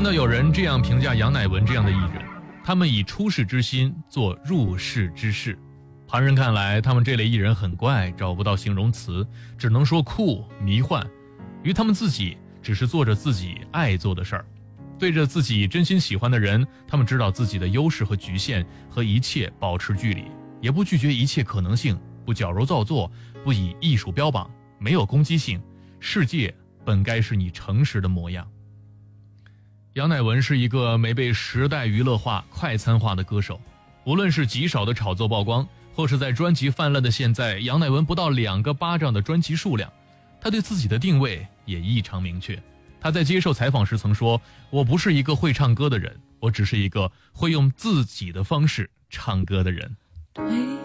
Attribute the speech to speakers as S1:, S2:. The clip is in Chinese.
S1: 看到有人这样评价杨乃文这样的艺人，他们以出世之心做入世之事。旁人看来，他们这类艺人很怪，找不到形容词，只能说酷、迷幻。于他们自己，只是做着自己爱做的事儿。对着自己真心喜欢的人，他们知道自己的优势和局限，和一切保持距离，也不拒绝一切可能性，不矫揉造作，不以艺术标榜，没有攻击性。世界本该是你诚实的模样。杨乃文是一个没被时代娱乐化、快餐化的歌手，无论是极少的炒作曝光，或是在专辑泛滥的现在，杨乃文不到2个巴掌的专辑数量，他对自己的定位也异常明确。他在接受采访时曾说，我不是一个会唱歌的人，我只是一个会用自己的方式唱歌的人。